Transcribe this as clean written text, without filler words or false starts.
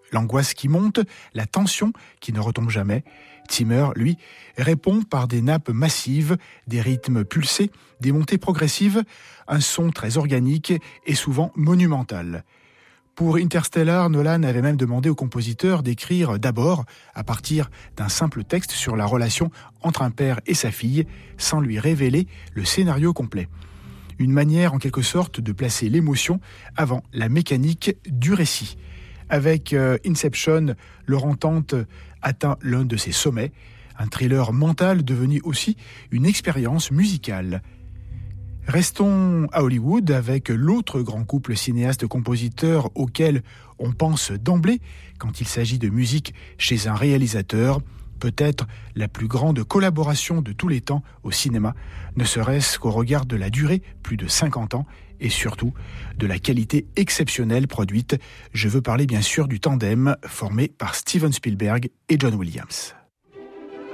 l'angoisse qui monte, la tension qui ne retombe jamais. Zimmer, lui, répond par des nappes massives, des rythmes pulsés, des montées progressives, un son très organique et souvent monumental. Pour Interstellar, Nolan avait même demandé au compositeur d'écrire d'abord à partir d'un simple texte sur la relation entre un père et sa fille, sans lui révéler le scénario complet. Une manière en quelque sorte de placer l'émotion avant la mécanique du récit. Avec Inception, Laurent Tente atteint l'un de ses sommets, un thriller mental devenu aussi une expérience musicale. Restons à Hollywood avec l'autre grand couple cinéaste-compositeur auquel on pense d'emblée quand il s'agit de musique chez un réalisateur, peut-être la plus grande collaboration de tous les temps au cinéma, ne serait-ce qu'au regard de la durée, plus de 50 ans, et surtout de la qualité exceptionnelle produite. Je veux parler bien sûr du tandem formé par Steven Spielberg et John Williams.